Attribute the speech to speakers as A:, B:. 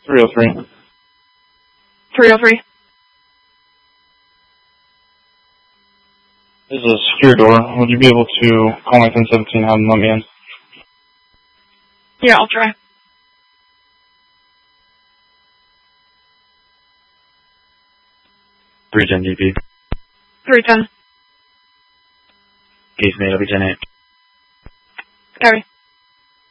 A: 303.
B: 303.
A: This is a secure door. Would you be able to call my 1017 and have them let me in?
B: Yeah, I'll try.
C: 310 GP.
B: 310.
C: Case made, I'll be 10-8.
B: Copy.